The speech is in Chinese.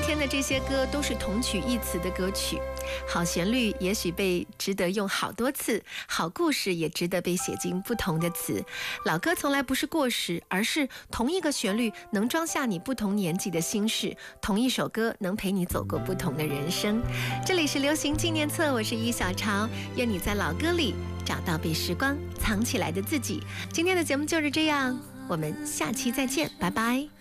天的这些歌都是同曲异词的歌曲，好旋律也许被值得用好多次，好故事也值得被写进不同的词。老歌从来不是过时，而是同一个旋律能装下你不同年纪的心事，同一首歌能陪你走过不同的人生。这里是流行纪念册，我是易小潮，愿你在老歌里找到被时光藏起来的自己。今天的节目就是这样，我们下期再见，拜拜。